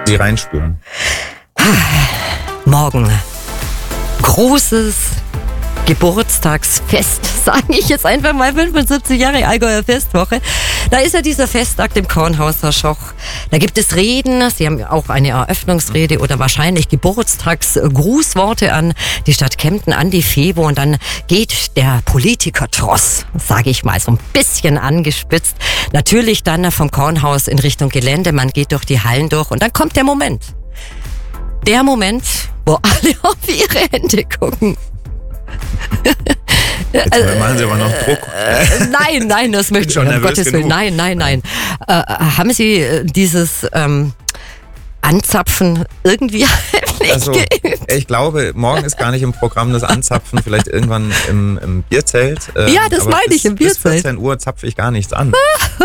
die reinspüren. Morgen. Großes Geburtstagsfest, sage ich jetzt einfach mal, 75 Jahre Allgäuer Festwoche. Da ist ja dieser Festakt im Kornhaus, Herr Schoch. Da gibt es Reden, Sie haben auch eine Eröffnungsrede oder wahrscheinlich Geburtstagsgrußworte an die Stadt Kempten, an die FEWO, und dann geht der Politikertross, sage ich mal, so ein bisschen angespitzt, natürlich dann vom Kornhaus in Richtung Gelände, man geht durch die Hallen durch und dann kommt der Moment. Der Moment, wo alle auf ihre Hände gucken. Jetzt machen Sie aber noch Druck. Nein, das möchte ich nicht. Um Gottes Willen. Nein. Haben Sie dieses Anzapfen irgendwie heimlich geübt? Ich glaube, morgen ist gar nicht im Programm das Anzapfen, vielleicht irgendwann im Bierzelt. Ja, das meine ich, im Bierzelt. Bis 14 Uhr zapfe ich gar nichts an.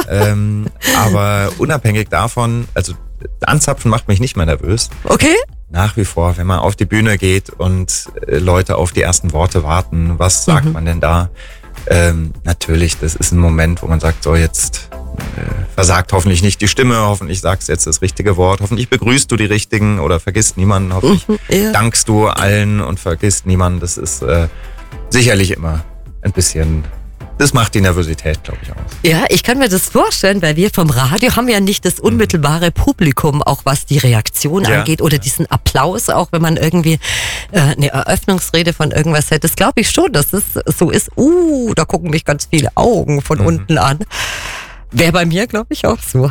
Aber unabhängig davon, also Anzapfen macht mich nicht mehr nervös. Okay. Nach wie vor, wenn man auf die Bühne geht und Leute auf die ersten Worte warten, was sagt man denn da? Natürlich, das ist ein Moment, wo man sagt, so jetzt versagt hoffentlich nicht die Stimme, hoffentlich sagst du jetzt das richtige Wort, hoffentlich begrüßt du die Richtigen oder vergisst niemanden, hoffentlich dankst du allen und vergisst niemanden. Das ist sicherlich immer ein bisschen... Das macht die Nervosität, glaube ich, aus. Ja, ich kann mir das vorstellen, weil wir vom Radio haben ja nicht das unmittelbare Publikum, auch was die Reaktion angeht oder diesen Applaus, auch wenn man irgendwie eine Eröffnungsrede von irgendwas hätte. Das glaube ich schon, dass es so ist. Da gucken mich ganz viele Augen von unten an. Wäre bei mir, glaube ich, auch so.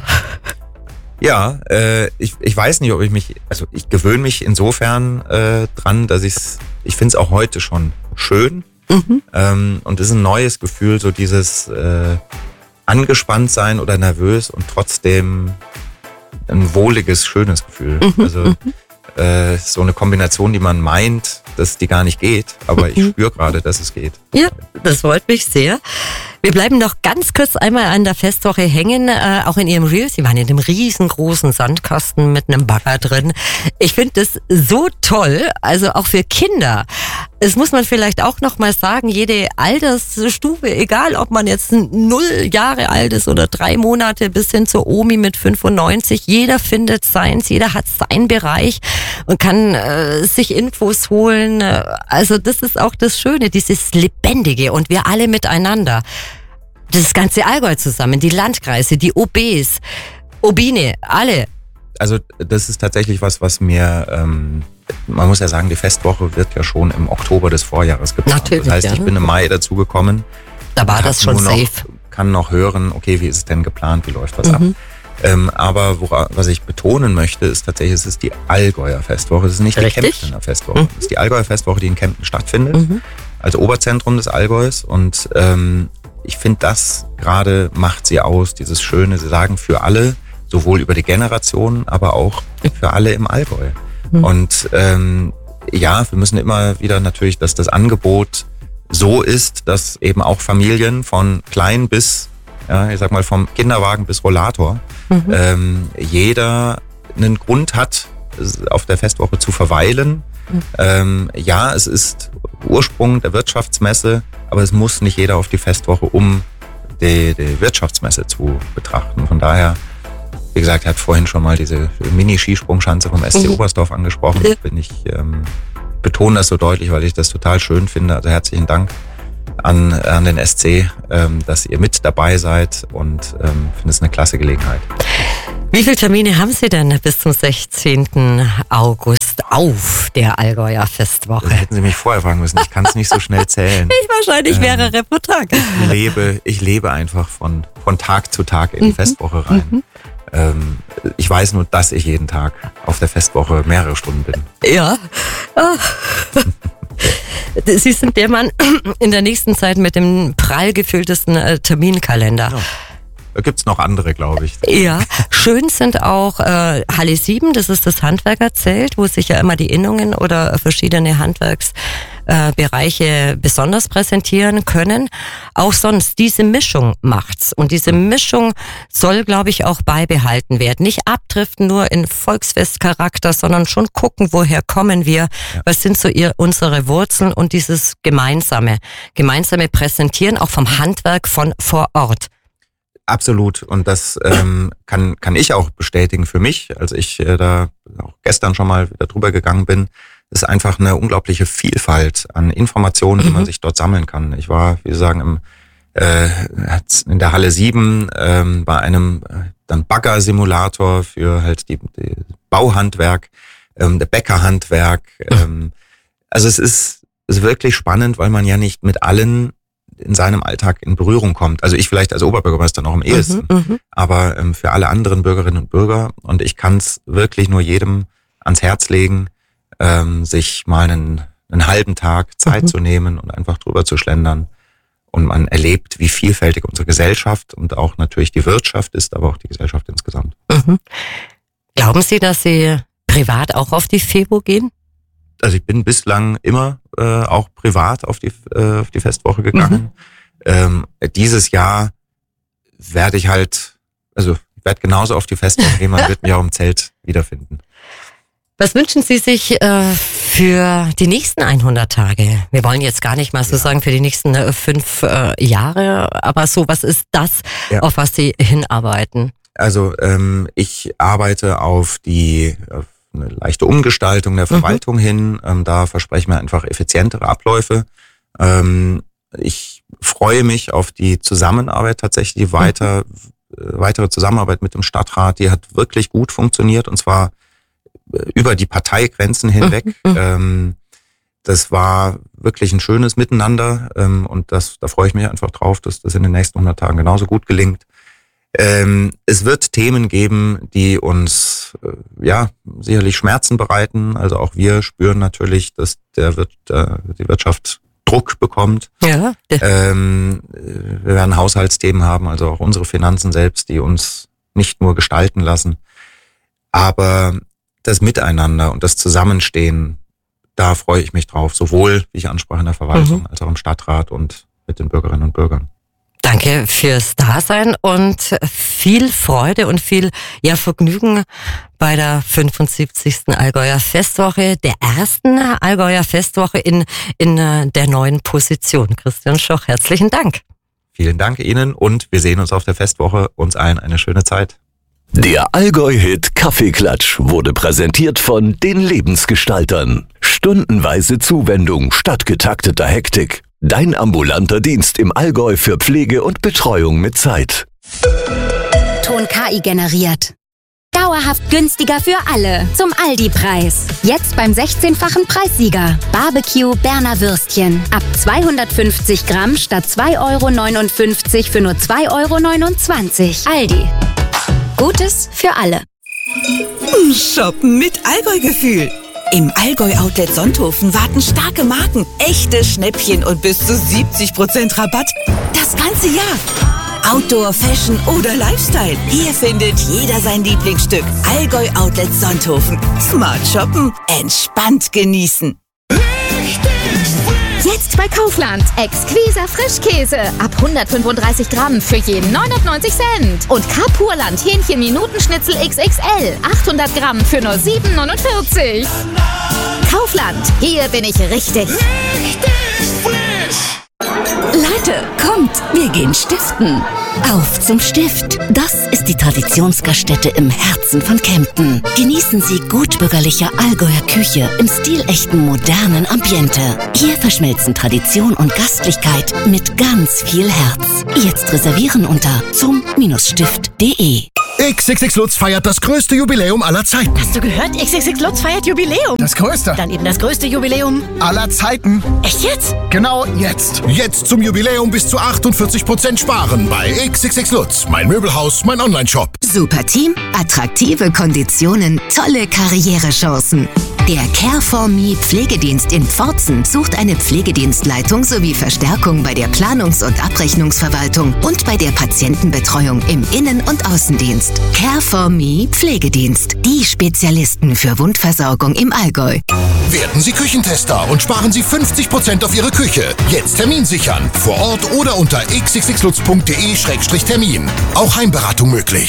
Ja, ich weiß nicht, ob ich mich, also ich gewöhne mich insofern dran, dass ich finde es auch heute schon schön. Und es ist ein neues Gefühl, so dieses angespannt sein oder nervös und trotzdem ein wohliges, schönes Gefühl. Also so eine Kombination, die man meint, dass die gar nicht geht, aber ich spüre gerade, dass es geht. Ja, das freut mich sehr. Wir bleiben noch ganz kurz einmal an der Festwoche hängen, auch in Ihrem Reel. Sie waren in einem riesengroßen Sandkasten mit einem Bagger drin. Ich finde das so toll, also auch für Kinder. Das muss man vielleicht auch noch mal sagen, jede Altersstufe, egal ob man jetzt 0 Jahre alt ist oder 3 Monate bis hin zur Omi mit 95, jeder findet seins, jeder hat seinen Bereich und kann sich Infos holen. Also das ist auch das Schöne, dieses Lebendige und wir alle miteinander. Das ganze Allgäu zusammen, die Landkreise, die OBs, Obine, alle. Also das ist tatsächlich was mir, man muss ja sagen, die Festwoche wird ja schon im Oktober des Vorjahres geplant. Natürlich, das heißt, ich bin im Mai dazugekommen. Da war das schon safe. Kann noch hören, okay, wie ist es denn geplant, wie läuft was ab. Aber was ich betonen möchte, ist tatsächlich, es ist die Allgäuer Festwoche. Es ist nicht die Kemptener Festwoche. Es ist die Allgäuer Festwoche, die in Kempten stattfindet, als Oberzentrum des Allgäus. Und ich finde, das gerade macht sie aus, dieses Schöne, sie sagen für alle, sowohl über die Generationen, aber auch für alle im Allgäu. Und wir müssen immer wieder natürlich, dass das Angebot so ist, dass eben auch Familien von klein bis, ich sag mal vom Kinderwagen bis Rollator, jeder einen Grund hat, auf der Festwoche zu verweilen. Es ist Ursprung der Wirtschaftsmesse, aber es muss nicht jeder auf die Festwoche, um die Wirtschaftsmesse zu betrachten. Von daher, wie gesagt, er hat vorhin schon mal diese Mini-Skisprungschanze vom SC Oberstdorf angesprochen. Ich betone das so deutlich, weil ich das total schön finde. Also herzlichen Dank an den SC, dass ihr mit dabei seid und finde es eine klasse Gelegenheit. Wie viele Termine haben Sie denn bis zum 16. August auf der Allgäuer Festwoche? Das hätten Sie mich vorher fragen müssen. Ich kann es nicht so schnell zählen. Wahrscheinlich mehrere pro Tag. Ich lebe einfach von Tag zu Tag in die Festwoche rein. Ich weiß nur, dass ich jeden Tag auf der Festwoche mehrere Stunden bin. Ja. Sie sind der Mann in der nächsten Zeit mit dem prall gefülltesten Terminkalender. Ja. Da gibt's noch andere, glaube ich. Ja, schön sind auch Halle 7, das ist das Handwerkerzelt, wo sich ja immer die Innungen oder verschiedene Handwerksbereiche besonders präsentieren können. Auch sonst, diese Mischung macht's. Und diese Mischung soll, glaube ich, auch beibehalten werden. Nicht abdriften nur in Volksfestcharakter, sondern schon gucken, woher kommen wir, was sind so unsere Wurzeln und dieses gemeinsame Präsentieren auch vom Handwerk von vor Ort. Absolut. Und das kann ich auch bestätigen für mich, als ich da auch gestern schon mal wieder drüber gegangen bin. Es ist einfach eine unglaubliche Vielfalt an Informationen, die man sich dort sammeln kann. Ich war, wie Sie sagen, in der Halle 7 bei einem dann Bagger-Simulator für halt die Bauhandwerk, der Bäckerhandwerk. Also es ist wirklich spannend, weil man ja nicht mit allen in seinem Alltag in Berührung kommt. Also ich vielleicht als Oberbürgermeister noch am ehesten, aber für alle anderen Bürgerinnen und Bürger. Und ich kann es wirklich nur jedem ans Herz legen, sich mal einen halben Tag Zeit zu nehmen und einfach drüber zu schlendern. Und man erlebt, wie vielfältig unsere Gesellschaft und auch natürlich die Wirtschaft ist, aber auch die Gesellschaft insgesamt. Glauben Sie, dass Sie privat auch auf die FEWO gehen? Also ich bin bislang immer auch privat auf die Festwoche gegangen. Dieses Jahr werde ich werde genauso auf die Festwoche gehen, man wird mich auch im Zelt wiederfinden. Was wünschen Sie sich für die nächsten 100 Tage? Wir wollen jetzt gar nicht mal so sagen für die nächsten 5 Jahre, aber so, was ist das, auf was Sie hinarbeiten? Also ich arbeite auf eine leichte Umgestaltung der Verwaltung hin. Da versprechen wir einfach effizientere Abläufe. Ich freue mich auf die Zusammenarbeit tatsächlich, die weitere Zusammenarbeit mit dem Stadtrat. Die hat wirklich gut funktioniert und zwar über die Parteigrenzen hinweg. Das war wirklich ein schönes Miteinander und da freue ich mich einfach drauf, dass das in den nächsten 100 Tagen genauso gut gelingt. Es wird Themen geben, die uns sicherlich Schmerzen bereiten. Also auch wir spüren natürlich, dass die Wirtschaft Druck bekommt. Ja. Wir werden Haushaltsthemen haben, also auch unsere Finanzen selbst, die uns nicht nur gestalten lassen. Aber das Miteinander und das Zusammenstehen, da freue ich mich drauf. Sowohl, wie ich ansprach, in der Verwaltung, als auch im Stadtrat und mit den Bürgerinnen und Bürgern. Danke fürs Dasein und viel Freude und viel Vergnügen bei der 75. Allgäuer Festwoche, der ersten Allgäuer Festwoche in der neuen Position. Christian Schoch, herzlichen Dank. Vielen Dank Ihnen und wir sehen uns auf der Festwoche. Uns allen eine schöne Zeit. Der Allgäu-Hit Kaffeeklatsch wurde präsentiert von den Lebensgestaltern. Stundenweise Zuwendung statt getakteter Hektik. Dein ambulanter Dienst im Allgäu für Pflege und Betreuung mit Zeit. Ton KI generiert. Dauerhaft günstiger für alle. Zum Aldi-Preis. Jetzt beim 16-fachen Preissieger. Barbecue Berner Würstchen. Ab 250 Gramm statt 2,59 € für nur 2,29 €. Aldi. Gutes für alle. Shoppen mit Allgäu-Gefühl. Im Allgäu-Outlet Sonthofen warten starke Marken, echte Schnäppchen und bis zu 70% Rabatt. Das ganze Jahr. Outdoor, Fashion oder Lifestyle. Hier findet jeder sein Lieblingsstück. Allgäu-Outlet Sonthofen. Smart shoppen, entspannt genießen. Jetzt bei Kaufland. Exquiser Frischkäse. Ab 135 Gramm für jeden 99 Cent. Und Kapurland Hähnchen-Minutenschnitzel XXL. 800 Gramm für nur 7,49 €. Kaufland. Hier bin ich richtig. Leute, kommt, wir gehen stiften. Auf zum Stift. Das ist die Traditionsgaststätte im Herzen von Kempten. Genießen Sie gutbürgerliche Allgäuer Küche im stilechten modernen Ambiente. Hier verschmelzen Tradition und Gastlichkeit mit ganz viel Herz. Jetzt reservieren unter zum-stift.de. XXX Lutz feiert das größte Jubiläum aller Zeiten. Hast du gehört? XXX Lutz feiert Jubiläum. Das größte. Dann eben das größte Jubiläum aller Zeiten. Echt jetzt? Genau jetzt. Jetzt zum Jubiläum bis zu 48% sparen bei XXX Lutz. Mein Möbelhaus, mein Onlineshop. Super Team, attraktive Konditionen, tolle Karrierechancen. Der Care4Me Pflegedienst in Pforzen sucht eine Pflegedienstleitung sowie Verstärkung bei der Planungs- und Abrechnungsverwaltung und bei der Patientenbetreuung im Innen- und Außendienst. Care4Me Pflegedienst. Die Spezialisten für Wundversorgung im Allgäu. Werden Sie Küchentester und sparen Sie 50% auf Ihre Küche. Jetzt Termin sichern. Vor Ort oder unter xxxlutz.de/termin. Auch Heimberatung möglich.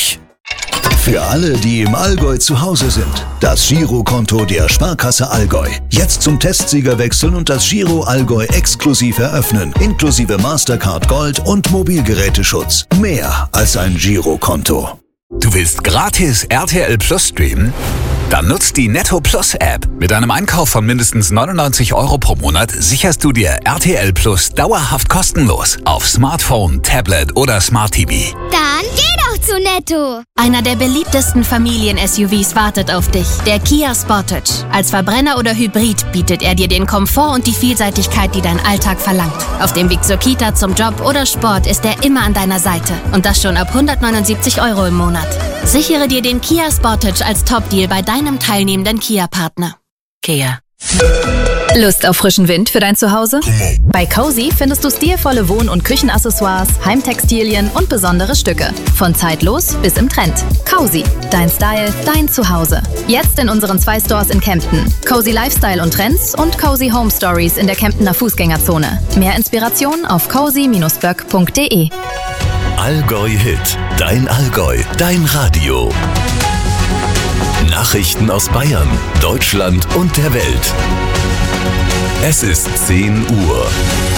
Für alle, die im Allgäu zu Hause sind, das Girokonto der Sparkasse Allgäu. Jetzt zum Testsieger wechseln und das Giro Allgäu exklusiv eröffnen, inklusive Mastercard Gold und Mobilgeräteschutz. Mehr als ein Girokonto. Du willst gratis RTL Plus streamen? Dann nutzt die Netto Plus App. Mit einem Einkauf von mindestens 99 € pro Monat sicherst du dir RTL Plus dauerhaft kostenlos auf Smartphone, Tablet oder Smart TV. Dann geh doch zu Netto! Einer der beliebtesten Familien-SUVs wartet auf dich, der Kia Sportage. Als Verbrenner oder Hybrid bietet er dir den Komfort und die Vielseitigkeit, die dein Alltag verlangt. Auf dem Weg zur Kita, zum Job oder Sport ist er immer an deiner Seite. Und das schon ab 179 € im Monat. Sichere dir den Kia Sportage als Top-Deal bei deinem teilnehmenden Kia-Partner. Kia. Lust auf frischen Wind für dein Zuhause? Bei Cozy findest du stilvolle Wohn- und Küchenaccessoires, Heimtextilien und besondere Stücke. Von zeitlos bis im Trend. Cozy. Dein Style, dein Zuhause. Jetzt in unseren 2 Stores in Kempten. Cozy Lifestyle und Trends und Cozy Home Stories in der Kemptener Fußgängerzone. Mehr Inspiration auf cozy-böck.de. Allgäu Hit. Dein Allgäu. Dein Radio. Nachrichten aus Bayern, Deutschland und der Welt. Es ist 10 Uhr.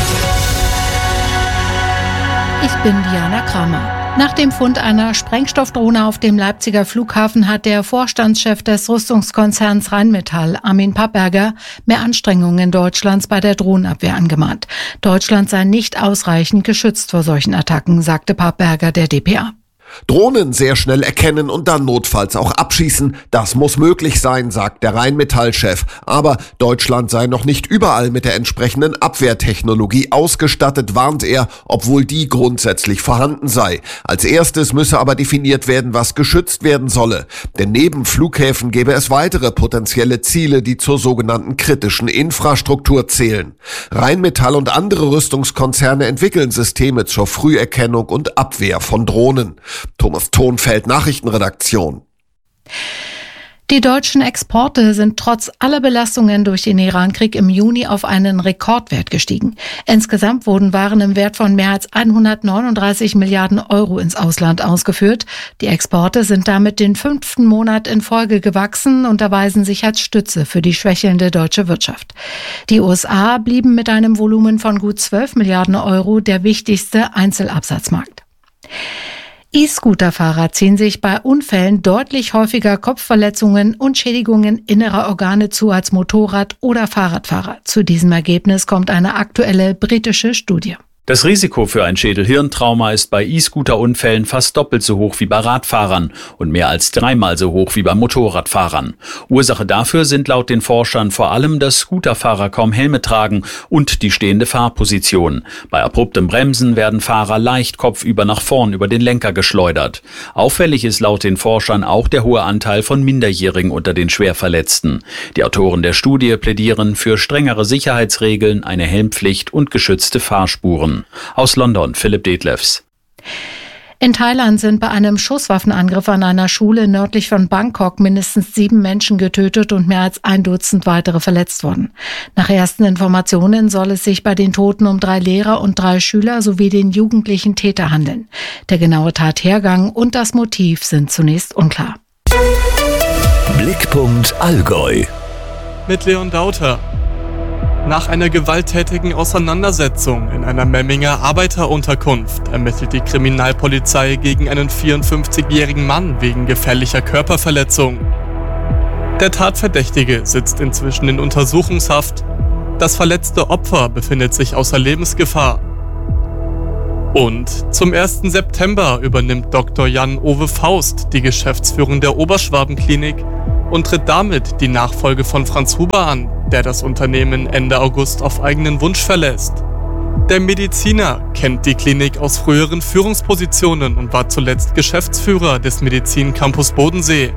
Ich bin Diana Kramer. Nach dem Fund einer Sprengstoffdrohne auf dem Leipziger Flughafen hat der Vorstandschef des Rüstungskonzerns Rheinmetall, Armin Papperger, mehr Anstrengungen Deutschlands bei der Drohnenabwehr angemahnt. Deutschland sei nicht ausreichend geschützt vor solchen Attacken, sagte Papperger der dpa. Drohnen sehr schnell erkennen und dann notfalls auch abschießen, das muss möglich sein, sagt der Rheinmetall-Chef. Aber Deutschland sei noch nicht überall mit der entsprechenden Abwehrtechnologie ausgestattet, warnt er, obwohl die grundsätzlich vorhanden sei. Als erstes müsse aber definiert werden, was geschützt werden solle. Denn neben Flughäfen gäbe es weitere potenzielle Ziele, die zur sogenannten kritischen Infrastruktur zählen. Rheinmetall und andere Rüstungskonzerne entwickeln Systeme zur Früherkennung und Abwehr von Drohnen. Thomas Thonfeld, Nachrichtenredaktion. Die deutschen Exporte sind trotz aller Belastungen durch den Irankrieg im Juni auf einen Rekordwert gestiegen. Insgesamt wurden Waren im Wert von mehr als 139 Milliarden € ins Ausland ausgeführt. Die Exporte sind damit den 5. Monat in Folge gewachsen und erweisen sich als Stütze für die schwächelnde deutsche Wirtschaft. Die USA blieben mit einem Volumen von gut 12 Milliarden € der wichtigste Einzelabsatzmarkt. E-Scooter-Fahrer ziehen sich bei Unfällen deutlich häufiger Kopfverletzungen und Schädigungen innerer Organe zu als Motorrad- oder Fahrradfahrer. Zu diesem Ergebnis kommt eine aktuelle britische Studie. Das Risiko für ein Schädel-Hirntrauma ist bei E-Scooter-Unfällen fast doppelt so hoch wie bei Radfahrern und mehr als 3-mal so hoch wie bei Motorradfahrern. Ursache dafür sind laut den Forschern vor allem, dass Scooterfahrer kaum Helme tragen und die stehende Fahrposition. Bei abruptem Bremsen werden Fahrer leicht kopfüber nach vorn über den Lenker geschleudert. Auffällig ist laut den Forschern auch der hohe Anteil von Minderjährigen unter den Schwerverletzten. Die Autoren der Studie plädieren für strengere Sicherheitsregeln, eine Helmpflicht und geschützte Fahrspuren. Aus London, Philipp Detlefs. In Thailand sind bei einem Schusswaffenangriff an einer Schule nördlich von Bangkok mindestens 7 Menschen getötet und mehr als 1 Dutzend weitere verletzt worden. Nach ersten Informationen soll es sich bei den Toten um 3 Lehrer und 3 Schüler sowie den jugendlichen Täter handeln. Der genaue Tathergang und das Motiv sind zunächst unklar. Blickpunkt Allgäu. Mit Leon Dauter. Nach einer gewalttätigen Auseinandersetzung in einer Memminger Arbeiterunterkunft ermittelt die Kriminalpolizei gegen einen 54-jährigen Mann wegen gefährlicher Körperverletzung. Der Tatverdächtige sitzt inzwischen in Untersuchungshaft. Das verletzte Opfer befindet sich außer Lebensgefahr. Und zum 1. September übernimmt Dr. Jan-Ove Faust die Geschäftsführung der Oberschwaben-Klinik und tritt damit die Nachfolge von Franz Huber an, der das Unternehmen Ende August auf eigenen Wunsch verlässt. Der Mediziner kennt die Klinik aus früheren Führungspositionen und war zuletzt Geschäftsführer des Medizin-Campus Bodensee.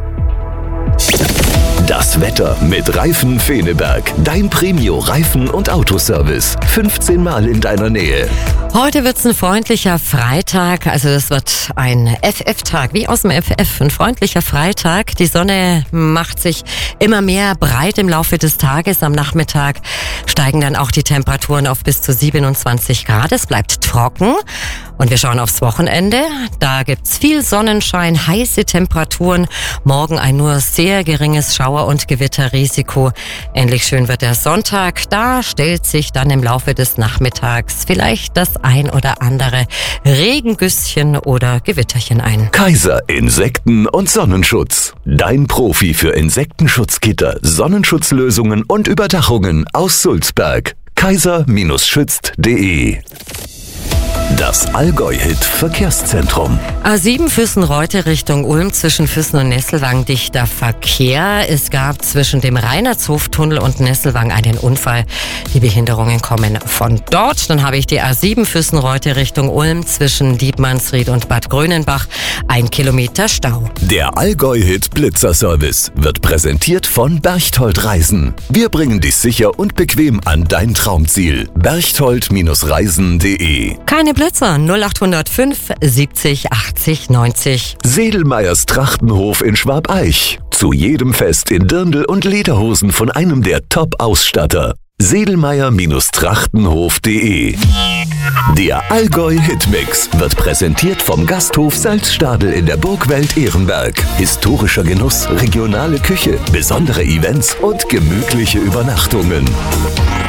Das Wetter mit Reifen Feneberg. Dein Premio-Reifen- und Autoservice. 15 Mal in deiner Nähe. Heute wird's ein freundlicher Freitag. Also es wird ein FF-Tag, wie aus dem FF. Ein freundlicher Freitag. Die Sonne macht sich immer mehr breit im Laufe des Tages. Am Nachmittag steigen dann auch die Temperaturen auf bis zu 27 Grad. Es bleibt trocken. Und wir schauen aufs Wochenende. Da gibt's viel Sonnenschein, heiße Temperaturen. Morgen ein nur sehr geringes Schauer- und Gewitterrisiko. Ähnlich schön wird der Sonntag. Da stellt sich dann im Laufe des Nachmittags vielleicht das ein oder andere Regengüsschen oder Gewitterchen ein. Kaiser Insekten- und Sonnenschutz. Dein Profi für Insektenschutzgitter, Sonnenschutzlösungen und Überdachungen aus Sulzberg. kaiser-schützt.de. Das Allgäu-Hit-Verkehrszentrum. A7 Füssen-Reute Richtung Ulm zwischen Füssen und Nesselwang dichter Verkehr. Es gab zwischen dem Reinhardshof-Tunnel und Nesselwang einen Unfall. Die Behinderungen kommen von dort. Dann habe ich die A7 Füssen-Reute Richtung Ulm zwischen Dietmannsried und Bad Grönenbach. 1 Kilometer Stau. Der Allgäu-Hit Blitzerservice wird präsentiert von Berchtold Reisen. Wir bringen dich sicher und bequem an dein Traumziel. Berchtold-reisen.de. Keine Blitzer 0805 70 80 90. Sedelmeyers Trachtenhof in Schwabeich. Zu jedem Fest in Dirndl und Lederhosen von einem der Top-Ausstatter. Sedelmeyer-trachtenhof.de. Der Allgäu-Hitmix wird präsentiert vom Gasthof Salzstadel in der Burgwelt Ehrenberg. Historischer Genuss, regionale Küche, besondere Events und gemütliche Übernachtungen.